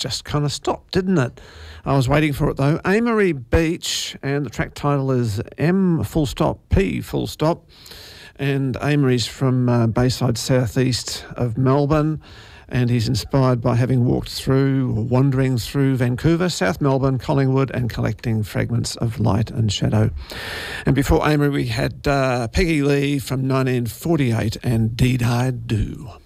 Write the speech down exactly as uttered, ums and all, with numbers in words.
just kind of stopped, didn't it? I was waiting for it though. Amory Beach, and the track title is M full stop P full stop. And Amory's from uh, Bayside southeast of Melbourne, and he's inspired by having walked through, or wandering through Vancouver, South Melbourne, Collingwood, and collecting fragments of light and shadow. And before Amory, we had uh, Peggy Lee from nineteen forty-eight and Deed I Do.